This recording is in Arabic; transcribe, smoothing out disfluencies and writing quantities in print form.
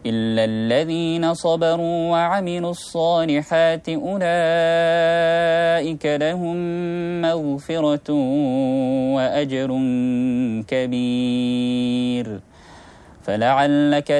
إلا الذين صبروا وعملوا الصالحات أولئك لهم مغفرة وأجر كبير. فلعلك